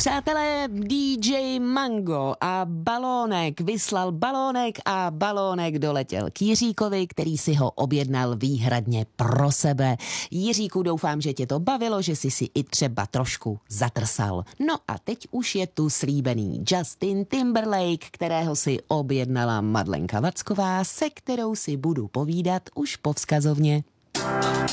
Přátelé, DJ Mango a Balónek vyslal balónek a balónek doletěl k Jiříkovi, který si ho objednal výhradně pro sebe. Jiříku, doufám, že tě to bavilo, že jsi si i třeba trošku zatrsal. No a teď už je tu slíbený Justin Timberlake, kterého si objednala Madlenka Vacková, se kterou si budu povídat už po vzkazovně.